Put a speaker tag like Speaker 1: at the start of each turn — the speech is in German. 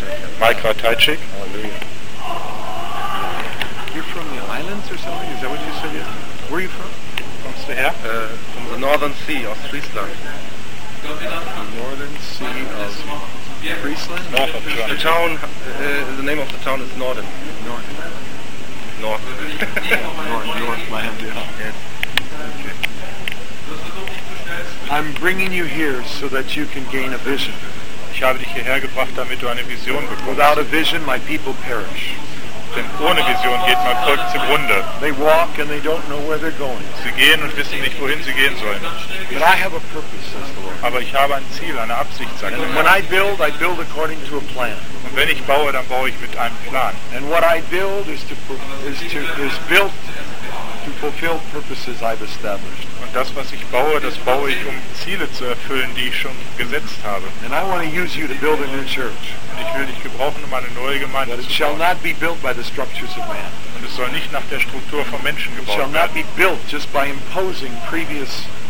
Speaker 1: Mike Ratajczyk.
Speaker 2: Hallelujah. You're from the islands or something? Is that what you said? Where are you from?
Speaker 1: Kommst du her?
Speaker 3: From the northern sea, Ostfriesland.
Speaker 2: The northern sea of Friesland?
Speaker 1: North of
Speaker 3: The
Speaker 1: Germany.
Speaker 3: town, the name of the town is Norden.
Speaker 2: North.
Speaker 3: North.
Speaker 2: Northland, yeah.
Speaker 3: Yes.
Speaker 2: I'm bringing you here so that you can gain a vision.
Speaker 1: Ich habe dich hierher gebracht, damit du eine Vision bekommst.
Speaker 2: Without a vision, my people perish.
Speaker 1: Denn ohne Vision geht mein Volk zugrunde.
Speaker 2: They walk and they don't know where they're going.
Speaker 1: Sie gehen und wissen nicht, wohin sie gehen sollen.
Speaker 2: But I have a purpose, says the Lord.
Speaker 1: Aber ich habe ein Ziel, eine Absicht, sagt
Speaker 2: And
Speaker 1: der
Speaker 2: when
Speaker 1: Herr.
Speaker 2: I build according to a plan.
Speaker 1: Und wenn ich baue, dann baue ich mit einem Plan.
Speaker 2: And what I build is built to fulfill purposes I've established.
Speaker 1: Und das, was ich baue, das baue ich, um Ziele zu erfüllen, die ich schon gesetzt habe.
Speaker 2: And I want to use you to build a new church.
Speaker 1: Und ich will dich gebrauchen, um eine neue Gemeinde
Speaker 2: But it
Speaker 1: zu
Speaker 2: shall
Speaker 1: bauen.
Speaker 2: not be built by the structures of man.
Speaker 1: Und es soll nicht nach der Struktur von Menschen
Speaker 2: It shall
Speaker 1: gebaut
Speaker 2: not
Speaker 1: werden.
Speaker 2: be built just by imposing previous